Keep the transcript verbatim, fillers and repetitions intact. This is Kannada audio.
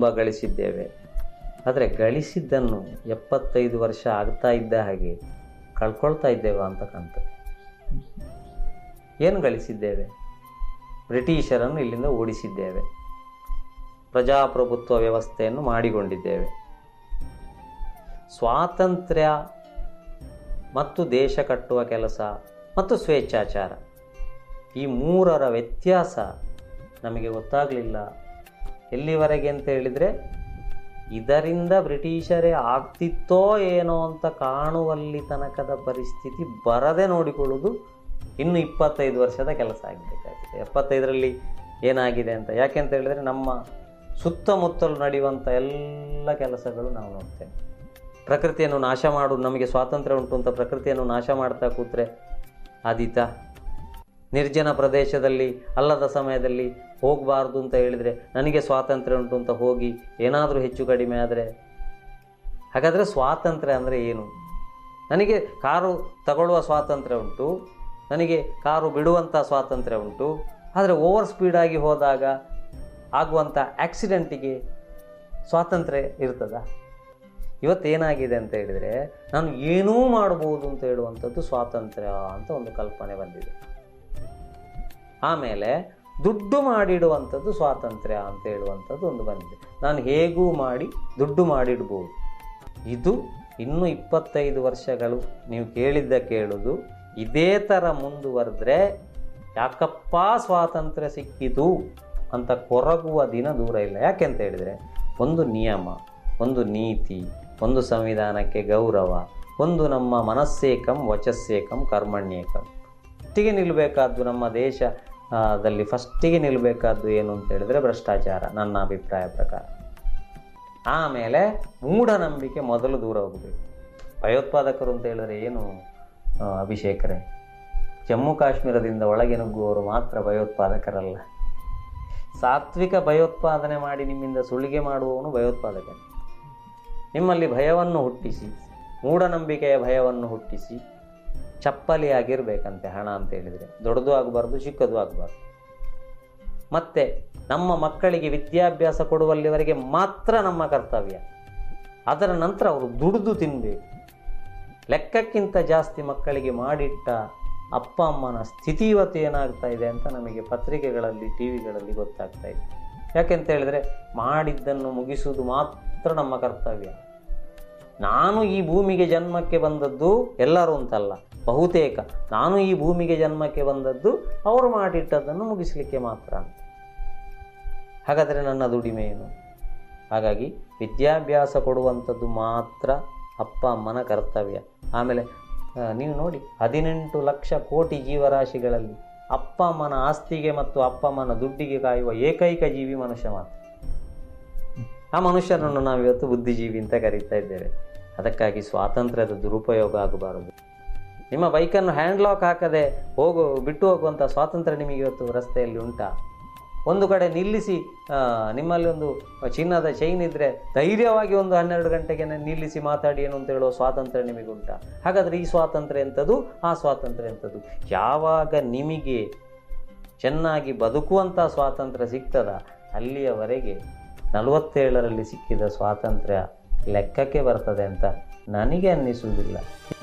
ತುಂಬ ಗಳಿಸಿದ್ದೇವೆ. ಆದರೆ ಗಳಿಸಿದ್ದನ್ನು ಎಪ್ಪತ್ತೈದು ವರ್ಷ ಆಗ್ತಾ ಇದ್ದ ಹಾಗೆ ಕಳ್ಕೊಳ್ತಾ ಇದ್ದೇವೆ ಅಂತ ಕಾಣ್ತದೆ. ಏನು ಗಳಿಸಿದ್ದೇವೆ? ಬ್ರಿಟಿಷರನ್ನು ಇಲ್ಲಿಂದ ಓಡಿಸಿದ್ದೇವೆ, ಪ್ರಜಾಪ್ರಭುತ್ವ ವ್ಯವಸ್ಥೆಯನ್ನು ಮಾಡಿಕೊಂಡಿದ್ದೇವೆ. ಸ್ವಾತಂತ್ರ್ಯ ಮತ್ತು ದೇಶ ಕಟ್ಟುವ ಕೆಲಸ ಮತ್ತು ಸ್ವೇಚ್ಛಾಚಾರ, ಈ ಮೂರರ ವ್ಯತ್ಯಾಸ ನಮಗೆ ಗೊತ್ತಾಗಲಿಲ್ಲ. ಎಲ್ಲಿವರೆಗೆ ಅಂತ ಹೇಳಿದರೆ, ಇದರಿಂದ ಬ್ರಿಟಿಷರೇ ಆಗ್ತಿತ್ತೋ ಏನೋ ಅಂತ ಕಾಣುವಲ್ಲಿ ತನಕದ ಪರಿಸ್ಥಿತಿ ಬರದೆ ನೋಡಿಕೊಳ್ಳುವುದು ಇನ್ನು ಇಪ್ಪತ್ತೈದು ವರ್ಷದ ಕೆಲಸ ಆಗಬೇಕಾಗಿದೆ. ಎಪ್ಪತ್ತೈದರಲ್ಲಿ ಏನಾಗಿದೆ ಅಂತ ಯಾಕೆಂತ ಹೇಳಿದರೆ, ನಮ್ಮ ಸುತ್ತಮುತ್ತಲು ನಡೆಯುವಂಥ ಎಲ್ಲ ಕೆಲಸಗಳು ನಾವು ನೋಡ್ತೇವೆ. ಪ್ರಕೃತಿಯನ್ನು ನಾಶ ಮಾಡುವುದು, ನಮಗೆ ಸ್ವಾತಂತ್ರ್ಯ ಉಂಟು ಅಂತ ಪ್ರಕೃತಿಯನ್ನು ನಾಶ ಮಾಡ್ತಾ ಕೂತ್ರೆ ಆದೀತ? ನಿರ್ಜನ ಪ್ರದೇಶದಲ್ಲಿ ಅಲ್ಲದ ಸಮಯದಲ್ಲಿ ಹೋಗಬಾರ್ದು ಅಂತ ಹೇಳಿದರೆ, ನನಗೆ ಸ್ವಾತಂತ್ರ್ಯ ಉಂಟು ಅಂತ ಹೋಗಿ ಏನಾದರೂ ಹೆಚ್ಚು ಕಡಿಮೆ ಆದರೆ, ಹಾಗಾದರೆ ಸ್ವಾತಂತ್ರ್ಯ ಅಂದರೆ ಏನು? ನನಗೆ ಕಾರು ತಗೊಳ್ಳುವ ಸ್ವಾತಂತ್ರ್ಯ ಉಂಟು, ನನಗೆ ಕಾರು ಬಿಡುವಂಥ ಸ್ವಾತಂತ್ರ್ಯ ಉಂಟು, ಆದರೆ ಓವರ್ ಸ್ಪೀಡಾಗಿ ಹೋದಾಗ ಆಗುವಂಥ ಆಕ್ಸಿಡೆಂಟಿಗೆ ಸ್ವಾತಂತ್ರ್ಯ ಇರ್ತದ? ಇವತ್ತೇನಾಗಿದೆ ಅಂತ ಹೇಳಿದರೆ, ನಾನು ಏನೂ ಮಾಡ್ಬೋದು ಅಂತ ಹೇಳುವಂಥದ್ದು ಸ್ವಾತಂತ್ರ್ಯ ಅಂತ ಒಂದು ಕಲ್ಪನೆ ಬಂದಿದೆ. ಆಮೇಲೆ ದುಡ್ಡು ಮಾಡಿಡುವಂಥದ್ದು ಸ್ವಾತಂತ್ರ್ಯ ಅಂತ ಹೇಳುವಂಥದ್ದು ಒಂದು ಬಂದಿದೆ. ನಾನು ಹೇಗೂ ಮಾಡಿ ದುಡ್ಡು ಮಾಡಿಡ್ಬೋದು. ಇದು ಇನ್ನೂ ಇಪ್ಪತ್ತೈದು ವರ್ಷಗಳು ನೀವು ಕೇಳಿದ್ದ ಕೇಳೋದು ಇದೇ ಥರ ಮುಂದುವರೆದ್ರೆ ಯಾಕಪ್ಪ ಸ್ವಾತಂತ್ರ್ಯ ಸಿಕ್ಕಿತು ಅಂತ ಕೊರಗುವ ದಿನ ದೂರ ಇಲ್ಲ. ಯಾಕೆಂತ ಹೇಳಿದರೆ, ಒಂದು ನಿಯಮ, ಒಂದು ನೀತಿ, ಒಂದು ಸಂವಿಧಾನಕ್ಕೆ ಗೌರವ, ಒಂದು ನಮ್ಮ ಮನಸ್ಸೇಕಂ ವಚಸ್ಸೇಕಂ ಕರ್ಮಣ್ಯೇಕಂ. ಫಸ್ಟಿಗೆ ನಿಲ್ಲಬೇಕಾದ್ದು ನಮ್ಮ ದೇಶದಲ್ಲಿ ಫಸ್ಟಿಗೆ ನಿಲ್ಲಬೇಕಾದ್ದು ಏನು ಅಂತ ಹೇಳಿದರೆ ಭ್ರಷ್ಟಾಚಾರ, ನನ್ನ ಅಭಿಪ್ರಾಯ ಪ್ರಕಾರ. ಆಮೇಲೆ ಮೂಢನಂಬಿಕೆ ಮೊದಲು ದೂರ ಹೋಗಬೇಕು. ಭಯೋತ್ಪಾದಕರು ಅಂತ ಹೇಳಿದ್ರೆ ಏನು ಅಭಿಷೇಕರೇ? ಜಮ್ಮು ಕಾಶ್ಮೀರದಿಂದ ಒಳಗೆ ನುಗ್ಗುವವರು ಮಾತ್ರ ಭಯೋತ್ಪಾದಕರಲ್ಲ. ಸಾತ್ವಿಕ ಭಯೋತ್ಪಾದನೆ ಮಾಡಿ ನಿಮ್ಮಿಂದ ಸುಲಿಗೆ ಮಾಡುವವನು ಭಯೋತ್ಪಾದಕ. ನಿಮ್ಮಲ್ಲಿ ಭಯವನ್ನು ಹುಟ್ಟಿಸಿ, ಮೂಢನಂಬಿಕೆಯ ಭಯವನ್ನು ಹುಟ್ಟಿಸಿ, ಚಪ್ಪಲಿ ಆಗಿರಬೇಕಂತೆ ಹಣ ಅಂತ ಹೇಳಿದರೆ. ದೊಡ್ಡದು ಆಗಬಾರ್ದು, ಚಿಕ್ಕದು ಆಗಬಾರ್ದು. ಮತ್ತು ನಮ್ಮ ಮಕ್ಕಳಿಗೆ ವಿದ್ಯಾಭ್ಯಾಸ ಕೊಡುವಲ್ಲಿವರೆಗೆ ಮಾತ್ರ ನಮ್ಮ ಕರ್ತವ್ಯ. ಅದರ ನಂತರ ಅವರು ದುಡಿದು ತಿನ್ನಬೇಕು. ಲೆಕ್ಕಕ್ಕಿಂತ ಜಾಸ್ತಿ ಮಕ್ಕಳಿಗೆ ಮಾಡಿಟ್ಟ ಅಪ್ಪ ಅಮ್ಮನ ಸ್ಥಿತಿ ಇವತ್ತು ಏನಾಗ್ತಾ ಇದೆ ಅಂತ ನಮಗೆ ಪತ್ರಿಕೆಗಳಲ್ಲಿ, ಟಿ ವಿಗಳಲ್ಲಿ ಗೊತ್ತಾಗ್ತಾ ಇದೆ. ಯಾಕೆಂತ ಹೇಳಿದರೆ, ಮಾಡಿದ್ದನ್ನು ಮುಗಿಸುವುದು ಮಾತ್ರ ನಮ್ಮ ಕರ್ತವ್ಯ. ನಾನು ಈ ಭೂಮಿಗೆ ಜನ್ಮಕ್ಕೆ ಬಂದದ್ದು ಎಲ್ಲರೂ ಅಂತಲ್ಲ, ಬಹುತೇಕ ನಾನು ಈ ಭೂಮಿಗೆ ಜನ್ಮಕ್ಕೆ ಬಂದದ್ದು ಅವರು ಮಾಡಿಟ್ಟದ್ದನ್ನು ಮುಗಿಸಲಿಕ್ಕೆ ಮಾತ್ರ ಅಂತ. ಹಾಗಾದರೆ ನನ್ನ ದುಡಿಮೆ ಏನು? ಹಾಗಾಗಿ ವಿದ್ಯಾಭ್ಯಾಸ ಕೊಡುವಂಥದ್ದು ಮಾತ್ರ ಅಪ್ಪ ಅಮ್ಮನ ಕರ್ತವ್ಯ. ಆಮೇಲೆ ನೀವು ನೋಡಿ, ಹದಿನೆಂಟು ಲಕ್ಷ ಕೋಟಿ ಜೀವರಾಶಿಗಳಲ್ಲಿ ಅಪ್ಪ ಅಮ್ಮನ ಆಸ್ತಿಗೆ ಮತ್ತು ಅಪ್ಪ ಅಮ್ಮನ ದುಡ್ಡಿಗೆ ಕಾಯುವ ಏಕೈಕ ಜೀವಿ ಮನುಷ್ಯ ಮಾತ್ರ. ಆ ಮನುಷ್ಯನನ್ನು ನಾವಿವತ್ತು ಬುದ್ಧಿಜೀವಿ ಅಂತ ಕರೀತಾ ಇದ್ದೇವೆ. ಅದಕ್ಕಾಗಿ ಸ್ವಾತಂತ್ರ್ಯದ ದುರುಪಯೋಗ ಆಗಬಾರದು. ನಿಮ್ಮ ಬೈಕನ್ನು ಹ್ಯಾಂಡ್ ಲಾಕ್ ಹಾಕದೆ ಹೋಗು ಬಿಟ್ಟು ಹೋಗುವಂಥ ಸ್ವಾತಂತ್ರ್ಯ ನಿಮಗೆ ಇವತ್ತು ರಸ್ತೆಯಲ್ಲಿ ಉಂಟಾ? ಒಂದು ಕಡೆ ನಿಲ್ಲಿಸಿ, ನಿಮ್ಮಲ್ಲಿ ಒಂದು ಚಿನ್ನದ ಚೈನ್ ಇದ್ದರೆ ಧೈರ್ಯವಾಗಿ ಒಂದು ಹನ್ನೆರಡು ಗಂಟೆಗೆ ನಿಲ್ಲಿಸಿ ಮಾತಾಡಿ ಏನು ಅಂತ ಹೇಳುವ ಸ್ವಾತಂತ್ರ್ಯ ನಿಮಗುಂಟಾ? ಹಾಗಾದರೆ ಈ ಸ್ವಾತಂತ್ರ್ಯ ಎಂಥದ್ದು, ಆ ಸ್ವಾತಂತ್ರ್ಯ ಎಂಥದ್ದು? ಯಾವಾಗ ನಿಮಗೆ ಚೆನ್ನಾಗಿ ಬದುಕುವಂಥ ಸ್ವಾತಂತ್ರ್ಯ ಸಿಗ್ತದ, ಅಲ್ಲಿಯವರೆಗೆ ನಲವತ್ತೇಳರಲ್ಲಿ ಸಿಕ್ಕಿದ ಸ್ವಾತಂತ್ರ್ಯ ಲೆಕ್ಕಕ್ಕೆ ಬರ್ತದೆ ಅಂತ ನನಗೆ ಅನ್ನಿಸುವುದಿಲ್ಲ.